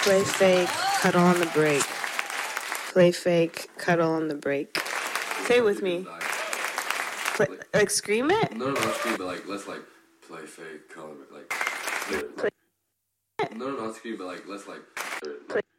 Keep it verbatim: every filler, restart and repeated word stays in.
Play fake, cuddle on the break. Play fake, cuddle on the break. Say it with me. Play, like scream it? No, no, not scream, but like let's like play fake, cuddle, like. Play, like, no, no, not scream, but like let's like. Play,